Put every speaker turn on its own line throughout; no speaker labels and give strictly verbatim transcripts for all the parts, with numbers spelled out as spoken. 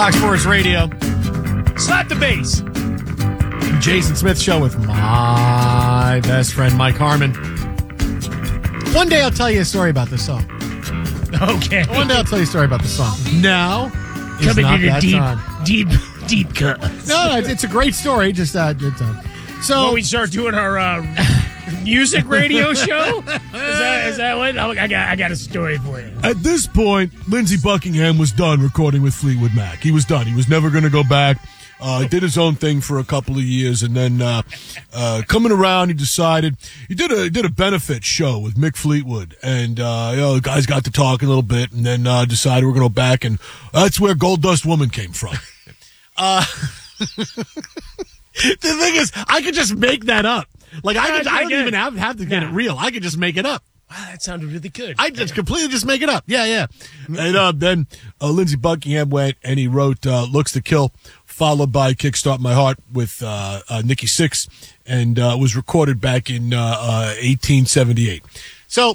Fox Sports Radio.
Slap the bass.
Jason Smith Show with my best friend, Mike Harmon. One day I'll tell you a story about this song.
Okay.
One day I'll tell you a story about the song. Now is
Coming
not
into
that
deep,
time.
deep, deep cuts.
No, no, it's, it's a great story. Just uh, it's, uh, so
When we start doing our uh, music radio show, is that is that what? I got I got a story for you.
At this point, Lindsey Buckingham was done recording with Fleetwood Mac. He was done. He was never going to go back. Uh, did his own thing for a couple of years, and then uh, uh, coming around, he decided he did a he did a benefit show with Mick Fleetwood, and uh, you know, the guys got to talk a little bit, and then uh, decided we're going to go back, and that's where Gold Dust Woman came from.
uh, the thing is, I could just make that up. Like I could, I don't even have, have to get it real. I could just make it up.
Wow, that sounded really good.
I just completely just make it up. Yeah, yeah. And uh, then uh, Lindsey Buckingham went and he wrote uh, "Looks to Kill," followed by "Kickstart My Heart" with uh, uh, Nikki Sixx, and uh, was recorded back in uh, uh, eighteen seventy-eight. So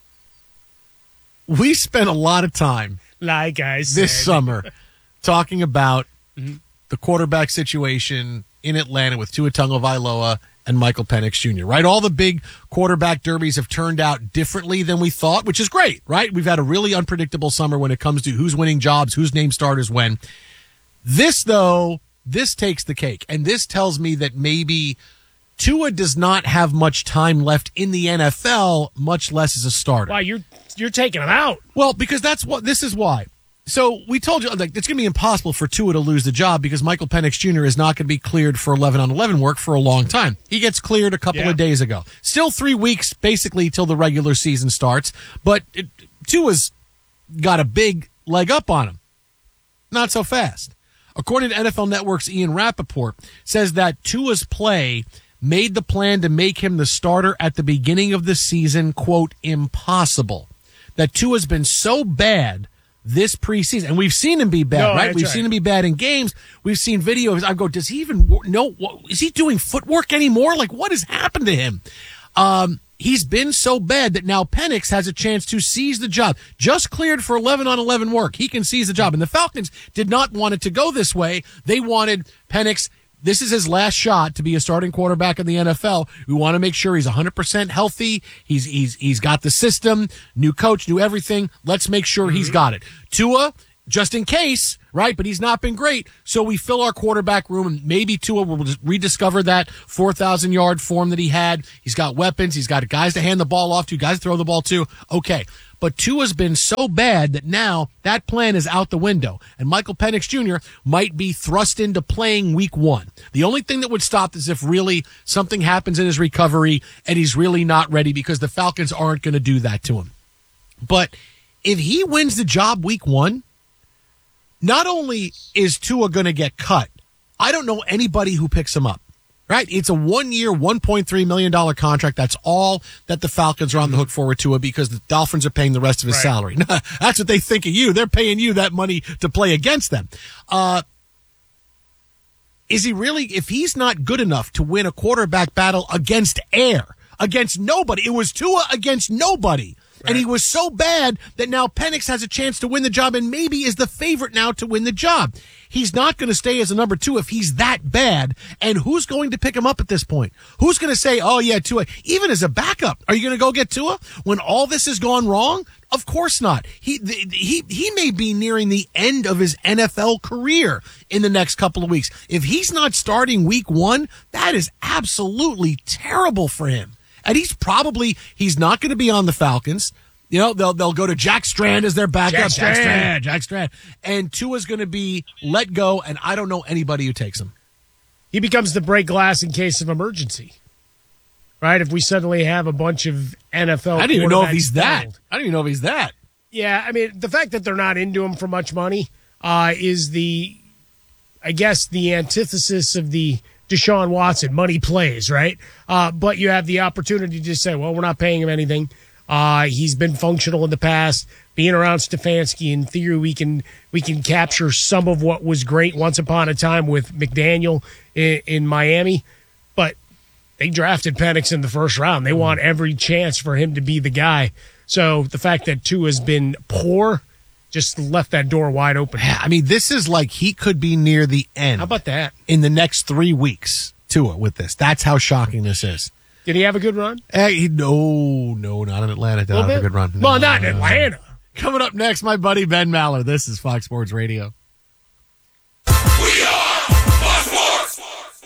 we spent a lot of time,
like I said,
this summer talking about mm-hmm. the quarterback situation in Atlanta with Tua Tagovailoa and Michael Penix Junior, right? All the big quarterback derbies have turned out differently than we thought, which is great, right? We've had a really unpredictable summer when it comes to who's winning jobs, who's named starters when. This, though, this takes the cake, and this tells me that maybe Tua does not have much time left in the N F L, much less as a starter.
Wow, you're you're taking him out.
Well, because that's what this is why. So we told you, like, it's going to be impossible for Tua to lose the job because Michael Penix Junior is not going to be cleared for eleven on eleven work for a long time. He gets cleared a couple
yeah.
of days ago. Still three weeks, basically, till the regular season starts. But it, Tua's got a big leg up on him. Not so fast. According to N F L Network's Ian Rappaport, says that Tua's play made the plan to make him the starter at the beginning of the season, quote, impossible. That Tua's been so bad this preseason, and we've seen him be bad,
no,
right? We've
right.
seen him be bad in games. We've seen videos. I go, does he even know? Is he doing footwork anymore? Like, what has happened to him? Um, he's been so bad that now Penix has a chance to seize the job. Just cleared for eleven on eleven work. He can seize the job. And the Falcons did not want it to go this way. They wanted Penix. This is his last shot to be a starting quarterback in the N F L. We want to make sure he's one hundred percent healthy. He's he's he's got the system, new coach, new everything. Let's make sure mm-hmm. he's got it. Tua, just in case, right? But he's not been great. So we fill our quarterback room, and maybe Tua will just rediscover that four thousand yard form that he had. He's got weapons. He's got guys to hand the ball off to, guys to throw the ball to. Okay. But Tua's been so bad that now that plan is out the window. And Michael Penix Junior might be thrust into playing week one. The only thing that would stop is if really something happens in his recovery and he's really not ready, because the Falcons aren't going to do that to him. But if he wins the job week one, not only is Tua going to get cut, I don't know anybody who picks him up. Right? It's a one-year, one point three million dollars contract. That's all that the Falcons are on the hook for with Tua, because the Dolphins are paying the rest of his right. salary. That's what they think of you. They're paying you that money to play against them. Uh, is he really, if he's not good enough to win a quarterback battle against air, against nobody, it was Tua against nobody. Right. And he was so bad that now Penix has a chance to win the job and maybe is the favorite now to win the job. He's not going to stay as a number two if he's that bad. And who's going to pick him up at this point? Who's going to say, oh, yeah, Tua, even as a backup, are you going to go get Tua when all this has gone wrong? Of course not. He, he, he may be nearing the end of his N F L career in the next couple of weeks. If he's not starting week one, that is absolutely terrible for him. And he's probably, he's not going to be on the Falcons. You know, they'll they'll go to Jack Strand as their backup.
Jack Strand.
Jack Strand. Jack Strand. And Tua's going to be let go, and I don't know anybody who takes him.
He becomes the break glass in case of emergency. Right? If we suddenly have a bunch of N F L
I don't even know if he's that.
failed.
I don't even know if he's that.
Yeah, I mean, the fact that they're not into him for much money uh, is the, I guess, the antithesis of the Deshaun Watson, money plays, right? Uh, but you have the opportunity to say, well, we're not paying him anything. Uh, he's been functional in the past. Being around Stefanski, in theory, we can we can capture some of what was great once upon a time with McDaniel in, in Miami. But they drafted Penix in the first round. They want every chance for him to be the guy. So the fact that Tua has been poor just left that door wide open.
Yeah, I mean, this is like he could be near the end.
How about that?
In the next three weeks to it with this. That's how shocking this is.
Did he have a good run?
Hey, he, no, no, not in Atlanta. Did not have a good run.
Well,
no,
not in Atlanta.
Coming up next, my buddy Ben Maller. This is Fox Sports Radio.
We are Fox Sports.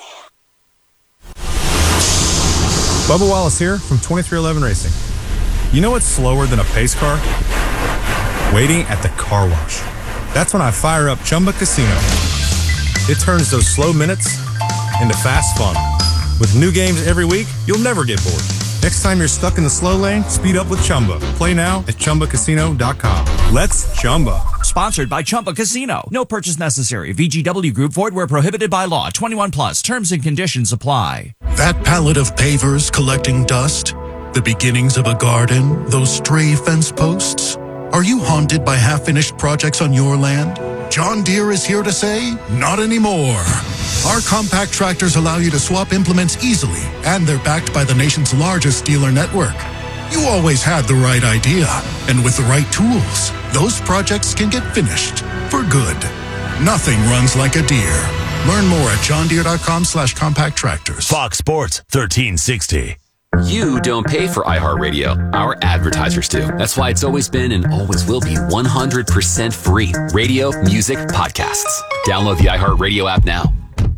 Bubba Wallace here from twenty-three eleven Racing. You know what's slower than a pace car? Waiting at the car wash. That's when I fire up Chumba Casino. It turns those slow minutes into fast fun. With new games every week, you'll never get bored. Next time you're stuck in the slow lane, speed up with Chumba. Play now at Chumba Casino dot com. Let's Chumba.
Sponsored by Chumba Casino. No purchase necessary. V G W Group. Void where prohibited by law. twenty-one plus. Terms and conditions apply.
That pallet of pavers collecting dust? The beginnings of a garden? Those stray fence posts? Are you haunted by half-finished projects on your land? John Deere is here to say, not anymore. Our compact tractors allow you to swap implements easily, and they're backed by the nation's largest dealer network. You always had the right idea, and with the right tools, those projects can get finished for good. Nothing runs like a Deere. Learn more at johndeere.com slash compact tractors.
Fox Sports thirteen sixty.
You don't pay for iHeartRadio. Our advertisers do. That's why it's always been and always will be one hundred percent free. Radio, music, podcasts. Download the iHeartRadio app now.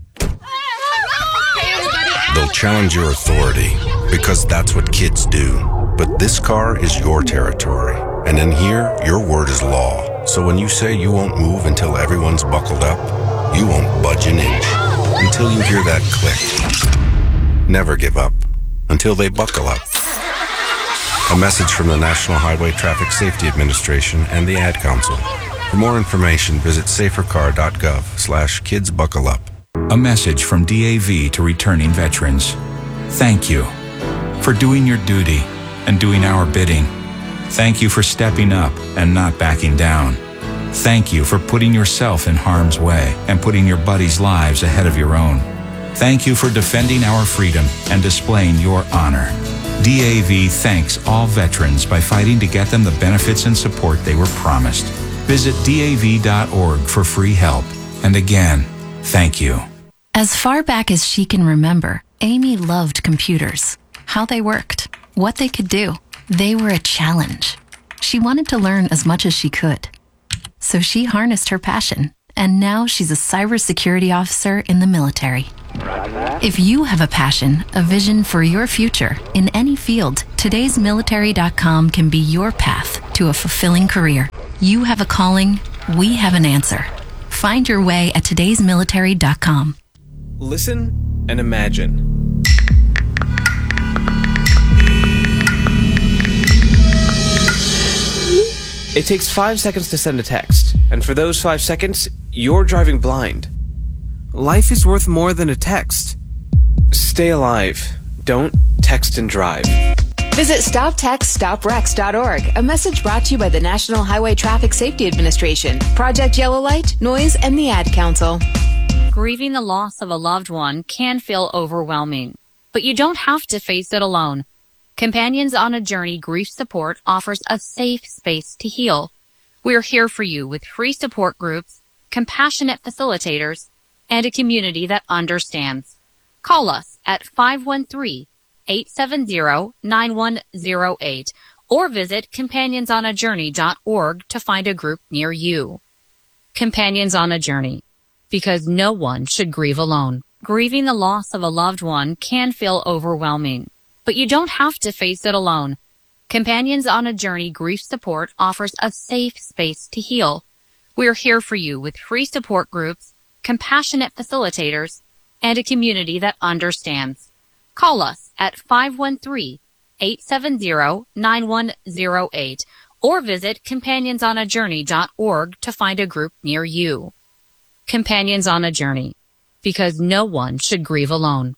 They'll challenge your authority because that's what kids do. But this car is your territory. And in here, your word is law. So when you say you won't move until everyone's buckled up, you won't budge an inch until you hear that click. Never give up until they buckle up. A message from the National Highway Traffic Safety Administration and the Ad Council. For more information, visit safercar.gov slash kids buckle up.
A message from D A V to returning veterans. Thank you for doing your duty and doing our bidding. Thank you for stepping up and not backing down. Thank you for putting yourself in harm's way and putting your buddies' lives ahead of your own. Thank you for defending our freedom and displaying your honor. D A V thanks all veterans by fighting to get them the benefits and support they were promised. Visit D A V dot org for free help. And again, thank you.
As far back as she can remember, Amy loved computers. How they worked, what they could do. They were a challenge. She wanted to learn as much as she could. So she harnessed her passion, and now she's a cybersecurity officer in the military. If you have a passion, a vision for your future in any field, todays military dot com can be your path to a fulfilling career. You have a calling, we have an answer. Find your way at todays military dot com.
Listen and imagine. It takes five seconds to send a text, and for those five seconds, you're driving blind. Life is worth more than a text. Stay alive. Don't text and drive.
Visit stop text stop wrecks dot org. A message brought to you by the National Highway Traffic Safety Administration, Project Yellow Light, Noise, and the Ad Council.
Grieving the loss of a loved one can feel overwhelming, but you don't have to face it alone. Companions on a Journey Grief Support offers a safe space to heal. We're here for you with free support groups, compassionate facilitators, and a community that understands. Call us at five one three, eight seven zero, nine one zero eight or visit companions on a journey dot org to find a group near you. Companions on a Journey, because no one should grieve alone. Grieving the loss of a loved one can feel overwhelming, but you don't have to face it alone. Companions on a Journey Grief Support offers a safe space to heal. We're here for you with free support groups, compassionate facilitators, and a community that understands. Call us at five one three, eight seven zero, nine one zero eight or visit companions on a journey dot org to find a group near you. Companions on a Journey, because no one should grieve alone.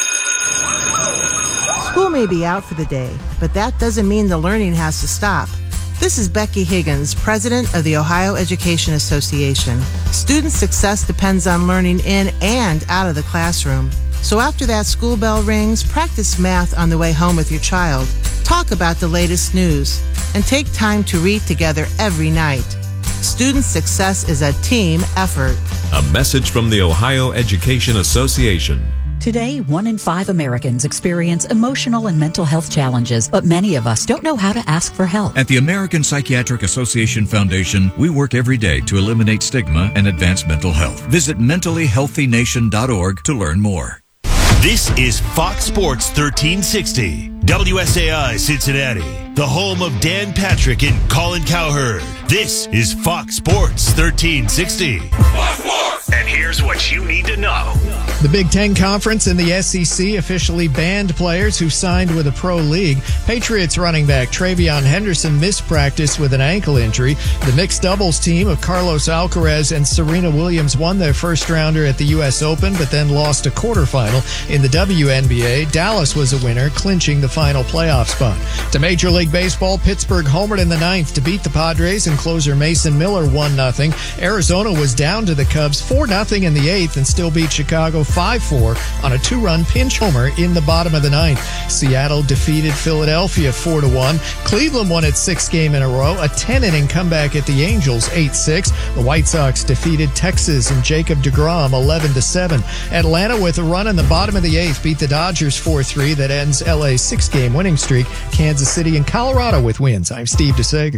School may be out for the day, but that doesn't mean the learning has to stop. This is Becky Higgins, president of the Ohio Education Association. Student success depends on learning in and out of the classroom. So after that school bell rings, practice math on the way home with your child. Talk about the latest news and take time to read together every night. Student success is a team effort.
A message from the Ohio Education Association.
Today, one in five Americans experience emotional and mental health challenges, but many of us don't know how to ask for help.
At the American Psychiatric Association Foundation, we work every day to eliminate stigma and advance mental health. Visit mentally healthy nation dot org to learn more.
This is Fox Sports thirteen sixty, W S A I Cincinnati, the home of Dan Patrick and Colin Cowherd. This is Fox Sports thirteen sixty. Fox Sports!
And here's what you need to know.
The Big Ten Conference and the S E C officially banned players who signed with a pro league. Patriots running back Travion Henderson missed practice with an ankle injury. The mixed doubles team of Carlos Alcaraz and Serena Williams won their first rounder at the U S Open, but then lost a quarterfinal. In the W N B A, Dallas was a winner, clinching the final playoff spot. To Major League Baseball, Pittsburgh homered in the ninth to beat the Padres, and closer Mason Miller one nothing. Arizona was down to the Cubs four nothing in the eighth and still beat Chicago five four on a two-run pinch homer in the bottom of the ninth. Seattle defeated Philadelphia four to one. Cleveland won its sixth game in a row, a ten-inning comeback at the Angels eight six. The White Sox defeated Texas and Jacob deGrom eleven to seven. Atlanta, with a run in the bottom of the eighth, beat the Dodgers four three. That ends L A's six-game winning streak. Kansas City and Colorado with wins. I'm Steve DeSager.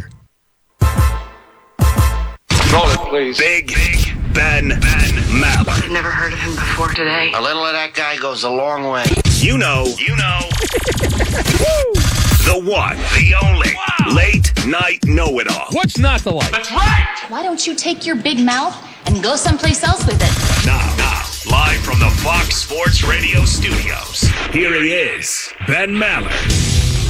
Roll it, please. Big, big Ben, Ben Maller.
I've never heard of him before today.
A little of that guy goes a long way.
You know, you know. The one, the only, wow. Late night know-it-all.
What's not to like?
That's right.
Why don't you take your big mouth and go someplace else with it?
Now, now, live from the Fox Sports Radio studios, here he is, Ben Maller.